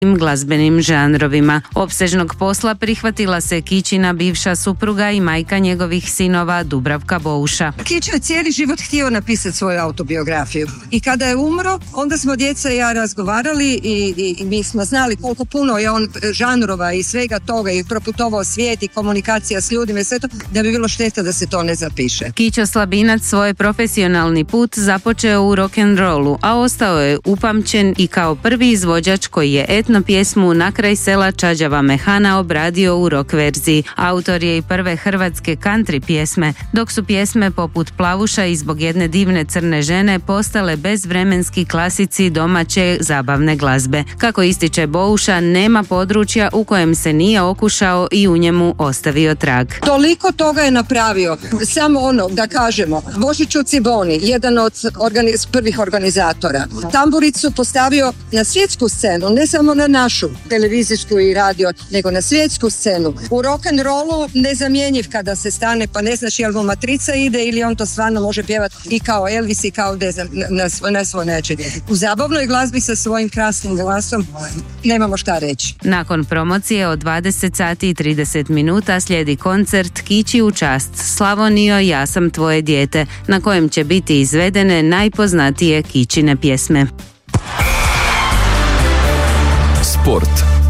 glazbenim žanrovima. Opsežnog posla prihvatila se Kićina bivša supruga i majka njegovih sinova Dubravka Bouša. Kića je cijeli život htio napisati svoju autobiografiju i kada je umro, onda smo djeca i ja razgovarali i mi smo znali koliko puno je on žanrova i svega toga i proputovao svijet i komunikacija s ljudima i sve to, da bi bilo šteta da se to ne zapiše. Kićo Slabinac svoj profesionalni put započeo u rock'n'rollu, a ostao je upamćen i kao prvi izvođač koji je etno pjesmu Na kraj sela Čađava Mehana obradio u rock verziji. Autor je i prve hrvatske country pjesme, dok su pjesme poput Plavuša i Zbog jedne divne crne žene postale bezvremenski klasici domaće zabavne glazbe. Kako ističe Bouša, nema područja u kojem se nije okušao i u njemu ostavio trag. Toliko toga je napravio, samo ono da kažemo, Božiću Ciboni, jedan od prvih organizatora, tamburicu postavio na svjetsku scenu, ne samo na našu televizijsku i radio, nego na svjetsku scenu. U rock'n'rollu nezamjenjiv kada se stane, pa ne znaš jel mu matrica ide ili on to stvarno može pjevati i kao Elvis i kao na svoj način. U zabavnoj glazbi sa svojim krasnim glasom nemamo šta reći. Nakon promocije od 20 sati i 30 minuta slijedi koncert Kići u čast Slavonijo, ja sam tvoje dijete, na kojem će biti izvedene najpoznatije Kićine pjesme. Sport.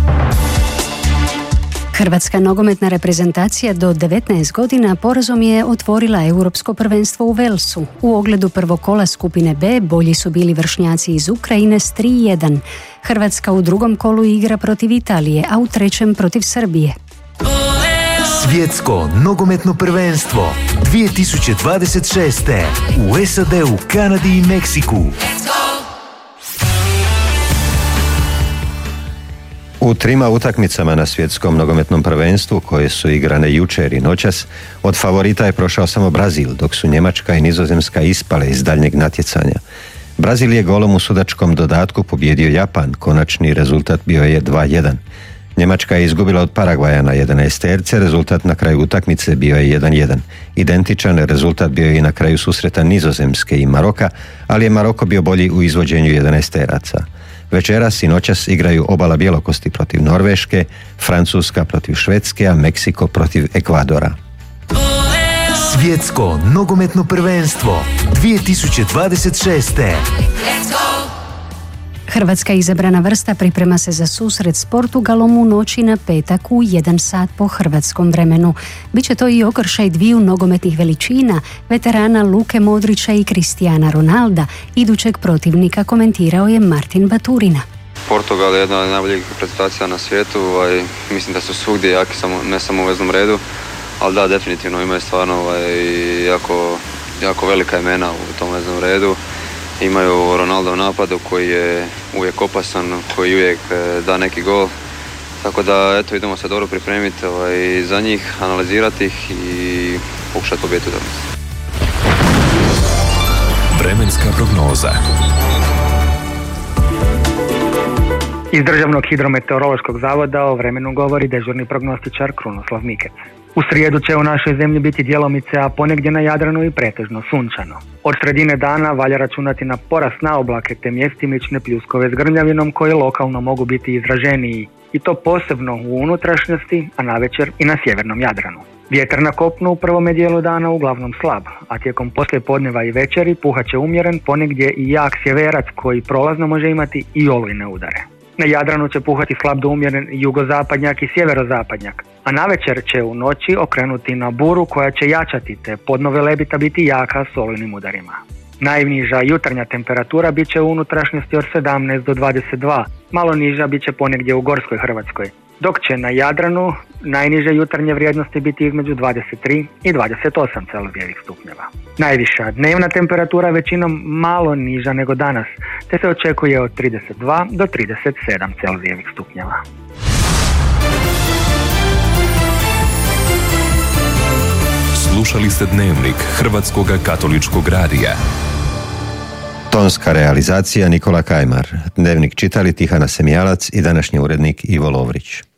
Hrvatska nogometna reprezentacija do 19 godina porazom je otvorila europsko prvenstvo u Velsu. U ogledu prvog kola skupine B bolji su bili vršnjaci iz Ukrajine s 3-1. Hrvatska u drugom kolu igra protiv Italije, a u trećem protiv Srbije. Svjetsko nogometno prvenstvo 2026. u SAD-u, Kanadi i Meksiku. U 3 utakmicama na svjetskom nogometnom prvenstvu koje su igrane jučer i noćas, od favorita je prošao samo Brazil, dok su Njemačka i Nizozemska ispale iz daljnjeg natjecanja. Brazil je golom u sudačkom dodatku pobijedio Japan, konačni rezultat bio je 2-1. Njemačka je izgubila od Paragvaja na 11-terce, rezultat na kraju utakmice bio je 1-1. Identičan rezultat bio je i na kraju susreta Nizozemske i Maroka, ali je Maroko bio bolji u izvođenju 11-teraca. Večeras i noćas igraju obala bjelokosti protiv Norveške, Francuska protiv Švedske, a Meksiko protiv Ekvadora. Svjetsko nogometno prvenstvo 2026. Hrvatska izabrana vrsta priprema se za susret s Portugalom u noći na petak u 1 sat po hrvatskom vremenu. Biće to i okršaj dviju nogometnih veličina, veterana Luke Modrića i Cristiana Ronalda. Idućeg protivnika komentirao je Martin Baturina. Portugal je jedna od najboljih reprezentacija na svijetu, mislim da su svugdje jaki, ne samo u veznom redu, ali da, definitivno imaju stvarno jako velika imena u tom veznom redu. Imaju Ronaldo u napadu koji je uvijek opasan, koji uvijek da neki gol. Tako da, eto, idemo se dobro pripremiti za njih, analizirati ih i pokušati pobijediti utakmicu. Vremenska prognoza. Iz Državnog hidrometeorološkog zavoda o vremenu govori dežurni prognostičar Krunoslav Mikec. U srijedu će u našoj zemlji biti djelomice, a ponegdje na Jadranu i pretežno sunčano. Od sredine dana valja računati na porast na oblake te mjestimične pljuskove s grmljavinom koji lokalno mogu biti izraženiji, i to posebno u unutrašnjosti, a navečer i na sjevernom Jadranu. Vjetar na kopnu u prvome dijelu dana uglavnom slab, a tijekom poslijepodneva i večeri puhat će umjeren, ponegdje i jak sjeverac koji prolazno može imati i olujne udare. Na Jadranu će puhati slab do umjeren jugozapadnjak i sjeverozapadnjak, a navečer će u noći okrenuti na buru koja će jačati te podno Velebita biti jaka s olujnim udarima. Najniža jutarnja temperatura bit će u unutrašnjosti od 17 do 22, malo niža bit će ponegdje u gorskoj Hrvatskoj, dok će na Jadranu najniže jutarnje vrijednosti biti između 23 i 28 celzijevih stupnjeva. Najviša dnevna temperatura većinom malo niža nego danas, te se očekuje od 32 do 37 celzijevih stupnjeva. Slušali ste Dnevnik Hrvatskog katoličkog radija. Tonska realizacija Nikola Kajmar. Dnevnik čitali Tihana Semjalac i današnji urednik Ivo Lovrić.